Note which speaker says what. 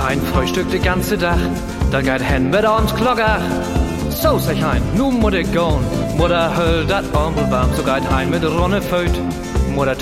Speaker 1: ein Frühstück de ganze Dach, da geht hen mit ons Klockach. So sag ein, nu muss ich gehen. Mutter höll dat Armbel warm, so geht hein mit Ronne Föt. Mutter